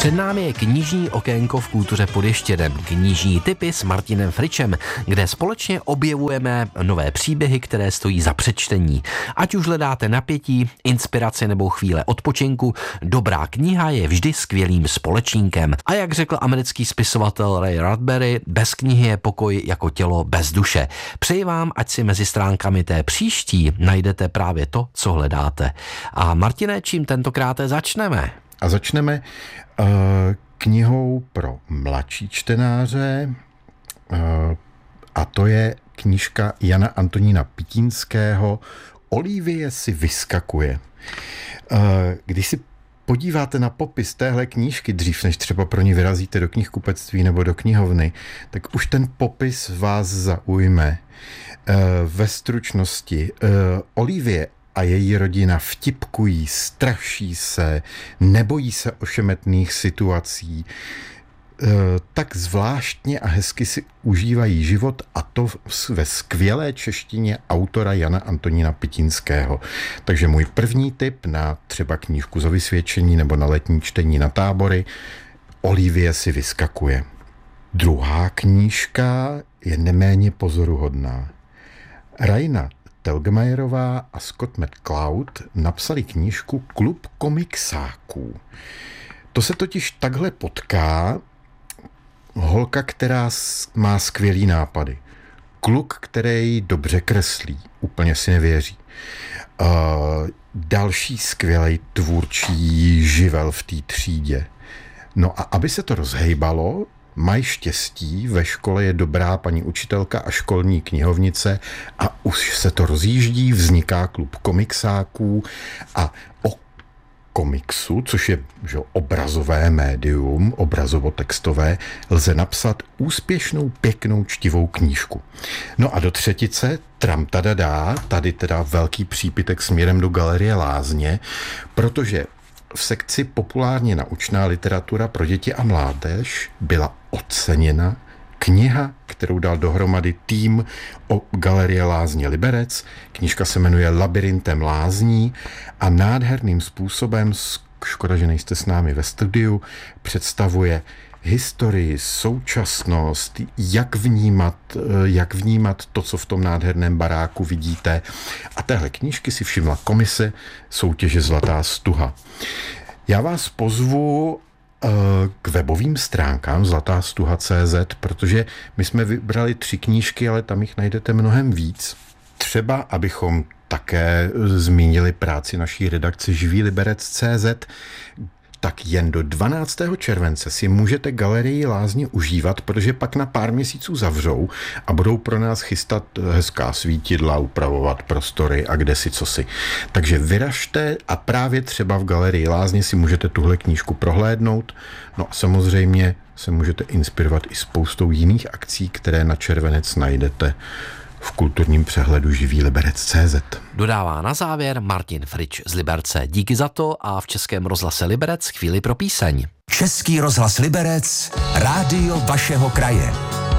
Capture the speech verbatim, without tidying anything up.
Před námi je knižní okénko v kultuře pod Ještědem. Knižní tipy s Martinem Fričem, kde společně objevujeme nové příběhy, které stojí za přečtení. Ať už hledáte napětí, inspiraci nebo chvíle odpočinku, dobrá kniha je vždy skvělým společníkem. A jak řekl americký spisovatel Ray Bradbury, bez knihy je pokoj jako tělo bez duše. Přeji vám, ať si mezi stránkami té příští najdete právě to, co hledáte. A Martine, čím tentokrát začneme? A začneme uh, knihou pro mladší čtenáře uh, a to je knížka Jana Antonína Pitínského Olivie si vyskakuje. Uh, když si podíváte na popis téhle knížky dřív, než třeba pro ní vyrazíte do knihkupectví nebo do knihovny, tak už ten popis vás zaujme. Uh, ve stručnosti uh, Olivie a její rodina vtipkují, straší se, nebojí se ošemetných situací, tak zvláštně a hezky si užívají život, a to ve skvělé češtině autora Jana Antonína Pitínského. Takže můj první tip na třeba knížku za vysvědčení nebo na letní čtení na tábory, Olivie si vyskakuje. Druhá knížka je neméně pozoruhodná. Raina Telgemeirová a Scott McCloud napsali knížku Klub komiksáků. To se totiž takhle potká holka, která má skvělý nápady. Kluk, který dobře kreslí, úplně si nevěří. Uh, další skvělý tvůrčí živel v té třídě. No a aby se to rozhejbalo, mají štěstí, ve škole je dobrá paní učitelka a školní knihovnice a už se to rozjíždí, vzniká klub komiksáků a o komiksu, což je že, obrazové médium, obrazovo-textové, lze napsat úspěšnou, pěknou, čtivou knížku. No a do třetice, tramtadadá, tady teda velký přípitek směrem do Galerie Lázně, protože v sekci populárně naučná literatura pro děti a mládež byla oceněna kniha, kterou dal dohromady tým o Galerie Lázně Liberec. Knížka se jmenuje Labyrintem lázní a nádherným způsobem, škoda, že nejste s námi ve studiu, představuje historii, současnost, jak vnímat, jak vnímat to, co v tom nádherném baráku vidíte. A téhle knížky si všimla komise soutěže Zlatá stuha. Já vás pozvu k webovým stránkám zlatá stuha tečka cé zet, protože my jsme vybrali tři knížky, ale tam jich najdete mnohem víc. Třeba, abychom také zmínili práci naší redakce živý liberec tečka cé zet, tak jen do dvanáctého července si můžete Galerii Lázně užívat, protože pak na pár měsíců zavřou a budou pro nás chystat hezká svítidla, upravovat prostory a kdesi cosi. Takže vyražte a právě třeba v Galerii Lázně si můžete tuhle knížku prohlédnout. No a samozřejmě se můžete inspirovat i spoustou jiných akcí, které na červenec najdete v kulturním přehledu živý liberec tečka cé zet. Dodává na závěr Martin Frič z Liberce. Díky za to a v Českém rozhlase Liberec chvíli pro píseň. Český rozhlas Liberec, rádio vašeho kraje.